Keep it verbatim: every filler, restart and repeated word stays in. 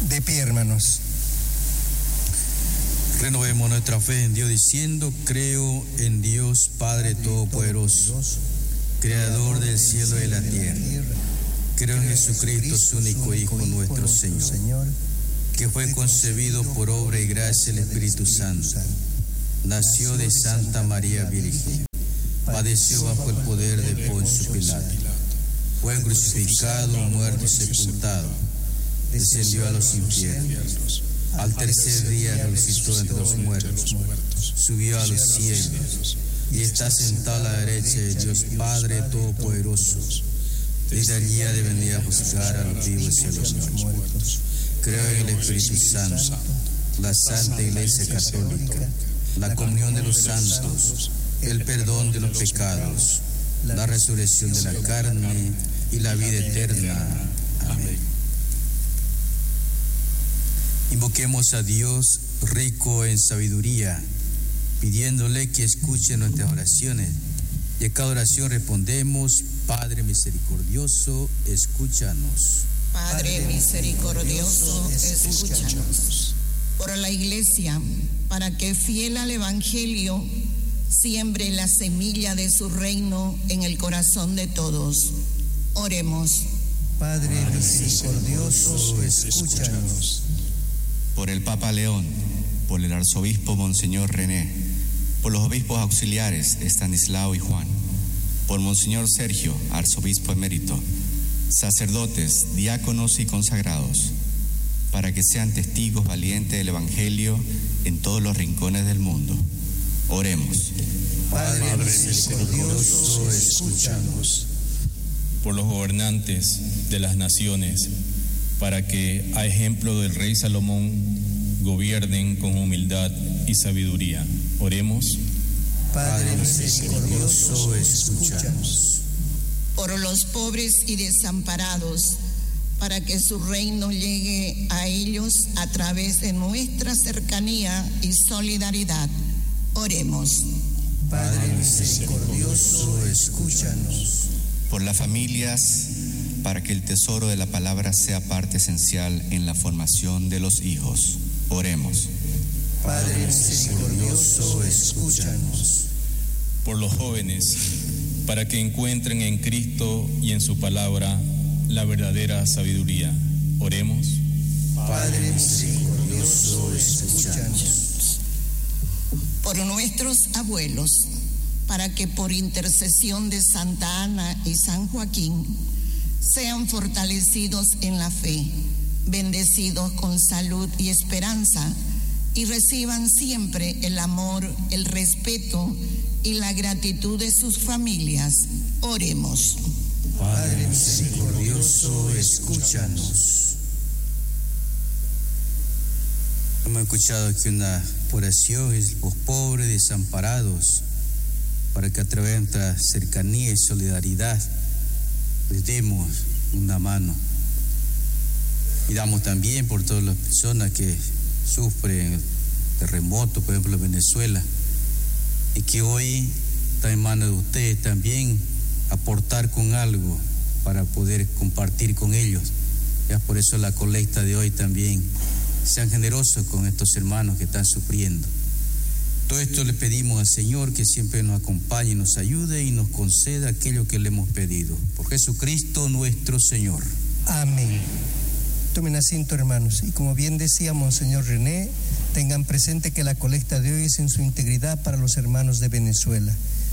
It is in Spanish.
De pie, hermanos. Renovemos nuestra fe en Dios diciendo: creo en Dios Padre Todopoderoso, Creador del cielo y de la tierra. Creo en Jesucristo, su único Hijo, nuestro Señor, que fue concebido por obra y gracia del Espíritu Santo. Nació de Santa María Virgen. Padeció bajo el poder de Poncio Pilato. Fue crucificado, muerto y sepultado. Descendió a los infiernos. Al tercer día resucitó entre los muertos. Subió a los cielos y está sentado a la derecha de Dios Padre Todopoderoso. Desde allí ha de venir a juzgar a los vivos y a los muertos. Creo en el Espíritu Santo, la Santa Iglesia Católica, la comunión de los santos, el perdón de los pecados, la resurrección de la carne y la vida eterna. Amén. Invoquemos a Dios rico en sabiduría, pidiéndole que escuche nuestras oraciones. Y a cada oración respondemos: Padre misericordioso, escúchanos. Padre misericordioso, escúchanos. Por la Iglesia, para que fiel al Evangelio, siembre la semilla de su reino en el corazón de todos. Oremos. Padre misericordioso, escúchanos. Por el Papa León, por el Arzobispo Monseñor René, por los obispos auxiliares Estanislao y Juan, por Monseñor Sergio, Arzobispo emérito, sacerdotes, diáconos y consagrados, para que sean testigos valientes del Evangelio en todos los rincones del mundo. Oremos. Padre misericordioso, escúchanos. Por los gobernantes de las naciones, para que, a ejemplo del rey Salomón, gobiernen con humildad y sabiduría. Oremos. Padre misericordioso, escúchanos. Por los pobres y desamparados, para que su reino llegue a ellos a través de nuestra cercanía y solidaridad. Oremos. Padre misericordioso, escúchanos. Por las familias, para que el tesoro de la palabra sea parte esencial en la formación de los hijos. Oremos. Padre misericordioso, escúchanos. Por los jóvenes, para que encuentren en Cristo y en su palabra la verdadera sabiduría. Oremos. Padre misericordioso, escúchanos. Por nuestros abuelos, para que por intercesión de Santa Ana y San Joaquín sean fortalecidos en la fe, bendecidos con salud y esperanza, y reciban siempre el amor, el respeto y la gratitud de sus familias. Oremos. Padre misericordioso, escúchanos. Hemos escuchado aquí una oración, es los pobres desamparados, para que a través de nuestra cercanía y solidaridad les demos una mano. Y damos también por todas las personas que sufren terremotos, por ejemplo en Venezuela, y que hoy está en manos de ustedes también aportar con algo para poder compartir con ellos. Ya por eso la colecta de hoy también. Sean generosos con estos hermanos que están sufriendo. Todo esto le pedimos al Señor, que siempre nos acompañe y nos ayude y nos conceda aquello que le hemos pedido. Por Jesucristo nuestro Señor. Amén. Tomen asiento, hermanos. Y como bien decía Monseñor René, tengan presente que la colecta de hoy es en su integridad para los hermanos de Venezuela.